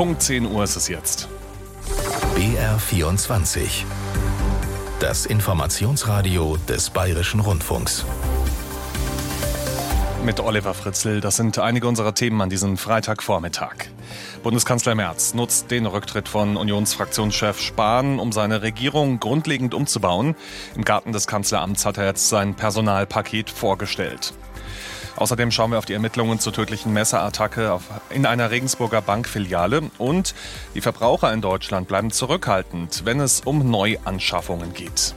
Punkt 10 Uhr ist es jetzt. BR24. Das Informationsradio des Bayerischen Rundfunks. Mit Oliver Fritzl, das sind einige unserer Themen an diesem Freitagvormittag. Bundeskanzler Merz nutzt den Rücktritt von Unionsfraktionschef Spahn, um seine Regierung grundlegend umzubauen. Im Garten des Kanzleramts hat er jetzt sein Personalpaket vorgestellt. Außerdem schauen wir auf die Ermittlungen zur tödlichen Messerattacke in einer Regensburger Bankfiliale. Und die Verbraucher in Deutschland bleiben zurückhaltend, wenn es um Neuanschaffungen geht.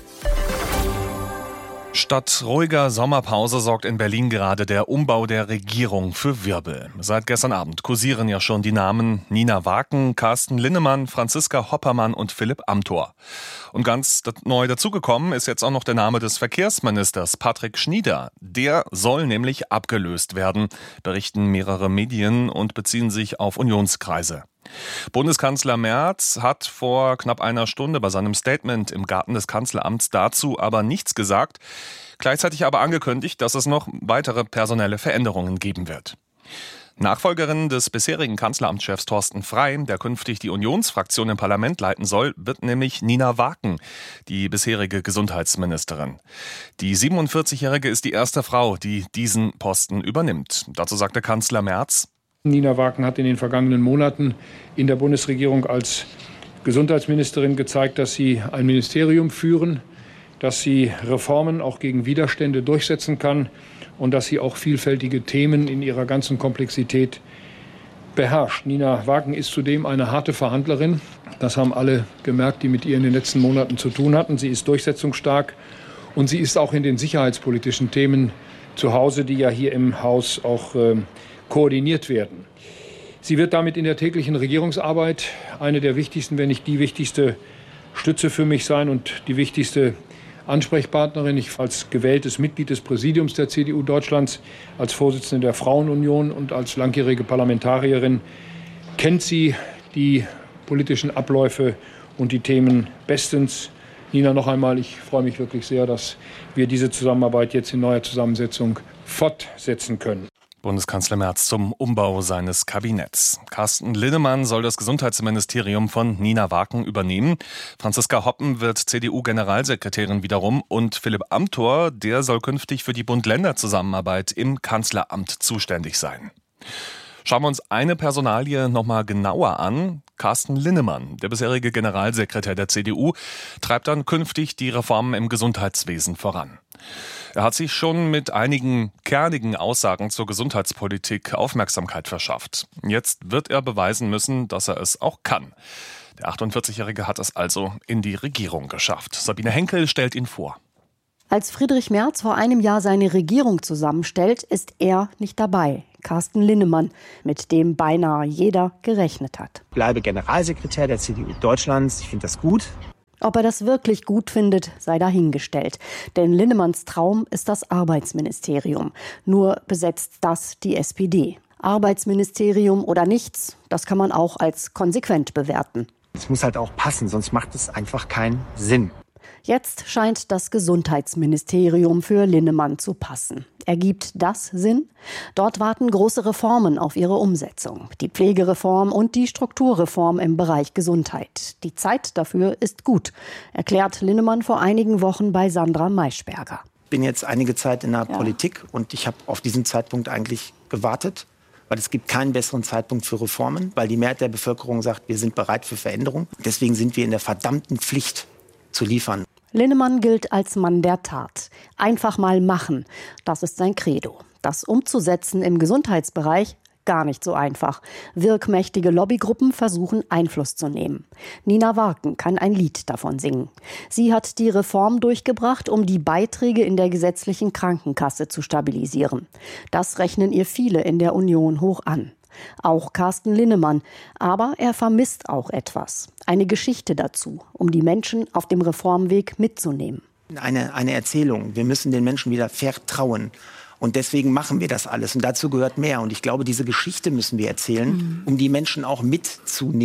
Statt ruhiger Sommerpause sorgt in Berlin gerade der Umbau der Regierung für Wirbel. Seit gestern Abend kursieren ja schon die Namen Nina Waken, Carsten Linnemann, Franziska Hoppermann und Philipp Amthor. Und ganz neu dazugekommen ist jetzt auch noch der Name des Verkehrsministers Patrick Schnieder. Der soll nämlich abgelöst werden, berichten mehrere Medien und beziehen sich auf Unionskreise. Bundeskanzler Merz hat vor knapp einer Stunde bei seinem Statement im Garten des Kanzleramts dazu aber nichts gesagt, gleichzeitig aber angekündigt, dass es noch weitere personelle Veränderungen geben wird. Nachfolgerin des bisherigen Kanzleramtschefs Thorsten Frey, der künftig die Unionsfraktion im Parlament leiten soll, wird nämlich Nina Waken, die bisherige Gesundheitsministerin. Die 47-Jährige ist die erste Frau, die diesen Posten übernimmt. Dazu sagte Kanzler Merz: Nina Waken hat in den vergangenen Monaten in der Bundesregierung als Gesundheitsministerin gezeigt, dass sie ein Ministerium führen, dass sie Reformen auch gegen Widerstände durchsetzen kann und dass sie auch vielfältige Themen in ihrer ganzen Komplexität beherrscht. Nina Waken ist zudem eine harte Verhandlerin. Das haben alle gemerkt, die mit ihr in den letzten Monaten zu tun hatten. Sie ist durchsetzungsstark und sie ist auch in den sicherheitspolitischen Themen zu Hause, die ja hier im Haus auch koordiniert werden. Sie wird damit in der täglichen Regierungsarbeit eine der wichtigsten, wenn nicht die wichtigste Stütze für mich sein und die wichtigste Ansprechpartnerin. Ich als gewähltes Mitglied des Präsidiums der CDU Deutschlands, als Vorsitzende der Frauenunion und als langjährige Parlamentarierin kennt sie die politischen Abläufe und die Themen bestens. Nina, noch einmal, ich freue mich wirklich sehr, dass wir diese Zusammenarbeit jetzt in neuer Zusammensetzung fortsetzen können. Bundeskanzler Merz zum Umbau seines Kabinetts. Carsten Linnemann soll das Gesundheitsministerium von Nina Waken übernehmen. Franziska Hoppen wird CDU-Generalsekretärin wiederum und Philipp Amthor, der soll künftig für die Bund-Länder-Zusammenarbeit im Kanzleramt zuständig sein. Schauen wir uns eine Personalie noch mal genauer an. Carsten Linnemann, der bisherige Generalsekretär der CDU, treibt dann künftig die Reformen im Gesundheitswesen voran. Er hat sich schon mit einigen kernigen Aussagen zur Gesundheitspolitik Aufmerksamkeit verschafft. Jetzt wird er beweisen müssen, dass er es auch kann. Der 48-Jährige hat es also in die Regierung geschafft. Sabine Henkel stellt ihn vor. Als Friedrich Merz vor einem Jahr seine Regierung zusammenstellt, ist er nicht dabei. Carsten Linnemann, mit dem beinahe jeder gerechnet hat. Ich bleibe Generalsekretär der CDU Deutschlands. Ich finde das gut. Ob er das wirklich gut findet, sei dahingestellt. Denn Linnemanns Traum ist das Arbeitsministerium. Nur besetzt das die SPD. Arbeitsministerium oder nichts, das kann man auch als konsequent bewerten. Es muss halt auch passen, sonst macht es einfach keinen Sinn. Jetzt scheint das Gesundheitsministerium für Linnemann zu passen. Ergibt das Sinn? Dort warten große Reformen auf ihre Umsetzung. Die Pflegereform und die Strukturreform im Bereich Gesundheit. Die Zeit dafür ist gut, erklärt Linnemann vor einigen Wochen bei Sandra Maischberger. Ich bin jetzt einige Zeit in der Politik und ich habe auf diesen Zeitpunkt eigentlich gewartet. Weil es gibt keinen besseren Zeitpunkt für Reformen, weil die Mehrheit der Bevölkerung sagt, wir sind bereit für Veränderung. Deswegen sind wir in der verdammten Pflicht zu liefern. Linnemann gilt als Mann der Tat. Einfach mal machen, das ist sein Credo. Das umzusetzen im Gesundheitsbereich gar nicht so einfach. Wirkmächtige Lobbygruppen versuchen Einfluss zu nehmen. Nina Waken kann ein Lied davon singen. Sie hat die Reform durchgebracht, um die Beiträge in der gesetzlichen Krankenkasse zu stabilisieren. Das rechnen ihr viele in der Union hoch an. Auch Carsten Linnemann. Aber er vermisst auch etwas. Eine Geschichte dazu, um die Menschen auf dem Reformweg mitzunehmen. Eine Erzählung. Wir müssen den Menschen wieder vertrauen. Und deswegen machen wir das alles. Und dazu gehört mehr. Und ich glaube, diese Geschichte müssen wir erzählen, um die Menschen auch mitzunehmen.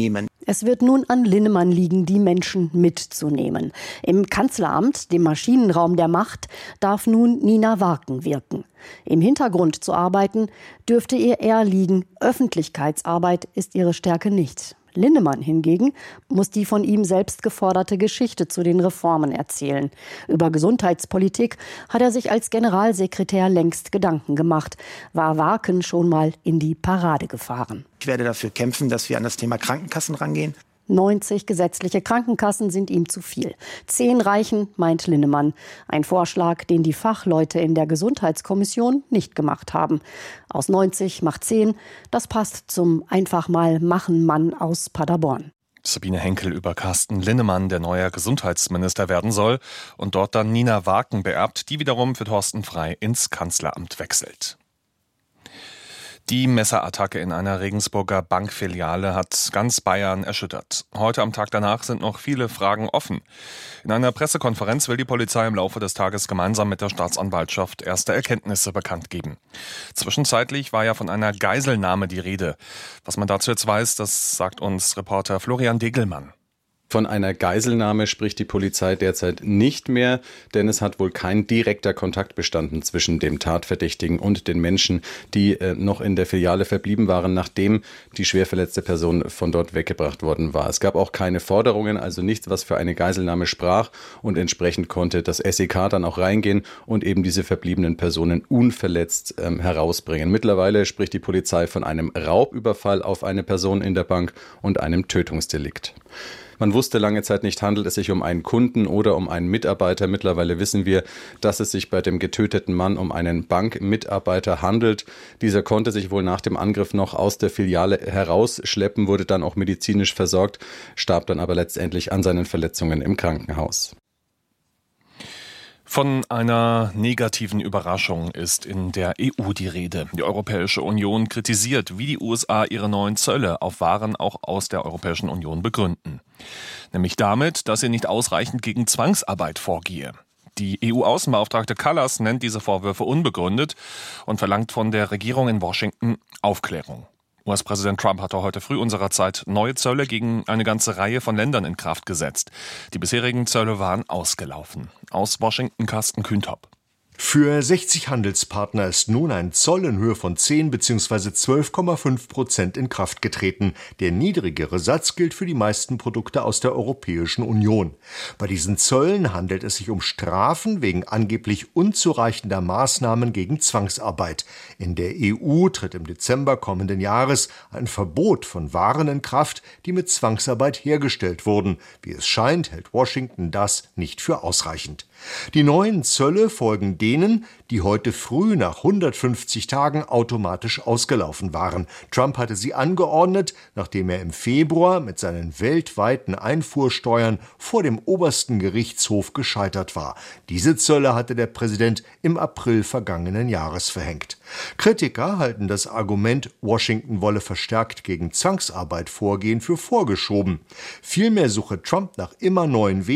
Es wird nun an Linnemann liegen, die Menschen mitzunehmen. Im Kanzleramt, dem Maschinenraum der Macht, darf nun Nina Warken wirken. Im Hintergrund zu arbeiten, dürfte ihr eher liegen. Öffentlichkeitsarbeit ist ihre Stärke nicht. Linnemann hingegen muss die von ihm selbst geforderte Geschichte zu den Reformen erzählen. Über Gesundheitspolitik hat er sich als Generalsekretär längst Gedanken gemacht. War Warken schon mal in die Parade gefahren. Ich werde dafür kämpfen, dass wir an das Thema Krankenkassen rangehen. 90 gesetzliche Krankenkassen sind ihm zu viel. 10 reichen, meint Linnemann. Ein Vorschlag, den die Fachleute in der Gesundheitskommission nicht gemacht haben. Aus 90 macht 10. Das passt zum Einfach-mal-Machen-Mann aus Paderborn. Sabine Henkel über Carsten Linnemann, der neuer Gesundheitsminister werden soll und dort dann Nina Warken beerbt, die wiederum für Thorsten Frey ins Kanzleramt wechselt. Die Messerattacke in einer Regensburger Bankfiliale hat ganz Bayern erschüttert. Heute am Tag danach sind noch viele Fragen offen. In einer Pressekonferenz will die Polizei im Laufe des Tages gemeinsam mit der Staatsanwaltschaft erste Erkenntnisse bekannt geben. Zwischenzeitlich war ja von einer Geiselnahme die Rede. Was man dazu jetzt weiß, das sagt uns Reporter Florian Degelmann. Von einer Geiselnahme spricht die Polizei derzeit nicht mehr, denn es hat wohl kein direkter Kontakt bestanden zwischen dem Tatverdächtigen und den Menschen, die noch in der Filiale verblieben waren, nachdem die schwer verletzte Person von dort weggebracht worden war. Es gab auch keine Forderungen, also nichts, was für eine Geiselnahme sprach, und entsprechend konnte das SEK dann auch reingehen und eben diese verbliebenen Personen unverletzt herausbringen. Mittlerweile spricht die Polizei von einem Raubüberfall auf eine Person in der Bank und einem Tötungsdelikt. Man wusste lange Zeit nicht, handelt es sich um einen Kunden oder um einen Mitarbeiter. Mittlerweile wissen wir, dass es sich bei dem getöteten Mann um einen Bankmitarbeiter handelt. Dieser konnte sich wohl nach dem Angriff noch aus der Filiale herausschleppen, wurde dann auch medizinisch versorgt, starb dann aber letztendlich an seinen Verletzungen im Krankenhaus. Von einer negativen Überraschung ist in der EU die Rede. Die Europäische Union kritisiert, wie die USA ihre neuen Zölle auf Waren auch aus der Europäischen Union begründen. Nämlich damit, dass sie nicht ausreichend gegen Zwangsarbeit vorgehe. Die EU-Außenbeauftragte Kallas nennt diese Vorwürfe unbegründet und verlangt von der Regierung in Washington Aufklärung. US-Präsident Trump hatte heute früh unserer Zeit neue Zölle gegen eine ganze Reihe von Ländern in Kraft gesetzt. Die bisherigen Zölle waren ausgelaufen. Aus Washington Carsten Kühntop. Für 60 Handelspartner ist nun ein Zoll in Höhe von 10 bzw. 12,5% in Kraft getreten. Der niedrigere Satz gilt für die meisten Produkte aus der Europäischen Union. Bei diesen Zöllen handelt es sich um Strafen wegen angeblich unzureichender Maßnahmen gegen Zwangsarbeit. In der EU tritt im Dezember kommenden Jahres ein Verbot von Waren in Kraft, die mit Zwangsarbeit hergestellt wurden. Wie es scheint, hält Washington das nicht für ausreichend. Die neuen Zölle folgen denen, die heute früh nach 150 Tagen automatisch ausgelaufen waren. Trump hatte sie angeordnet, nachdem er im Februar mit seinen weltweiten Einfuhrsteuern vor dem obersten Gerichtshof gescheitert war. Diese Zölle hatte der Präsident im April vergangenen Jahres verhängt. Kritiker halten das Argument, Washington wolle verstärkt gegen Zwangsarbeit vorgehen, für vorgeschoben. Vielmehr suche Trump nach immer neuen Wegen,